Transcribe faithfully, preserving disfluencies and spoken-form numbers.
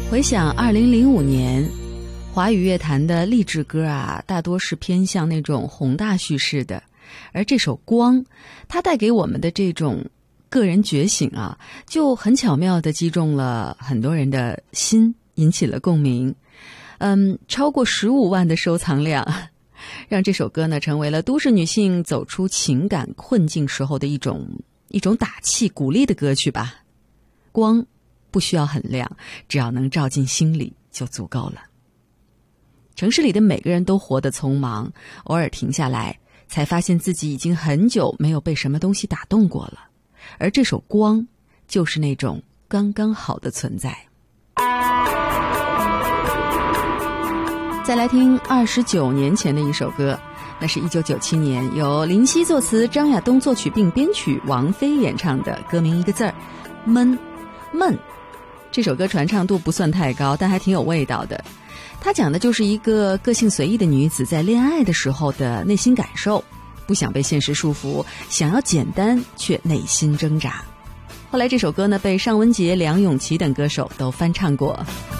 回想二零零五年，华语乐坛的励志歌啊，大多是偏向那种宏大叙事的，而这首《光》，它带给我们的这种个人觉醒啊，就很巧妙地击中了很多人的心，引起了共鸣。嗯，超过十五万的收藏量，让这首歌呢成为了都市女性走出情感困境时候的一种一种打气鼓励的歌曲吧。光不需要很亮，只要能照进心里就足够了。城市里的每个人都活得匆忙，偶尔停下来，才发现自己已经很久没有被什么东西打动过了。而这首光，就是那种刚刚好的存在。再来听二十九年前的一首歌，那是一九九七年由林夕作词、张亚东作曲并编曲、王菲演唱的，歌名一个字儿，闷。闷这首歌传唱度不算太高，但还挺有味道的。它讲的就是一个个性随意的女子在恋爱的时候的内心感受，不想被现实束缚，想要简单却内心挣扎。后来这首歌呢被尚雯婕、梁咏琪等歌手都翻唱过。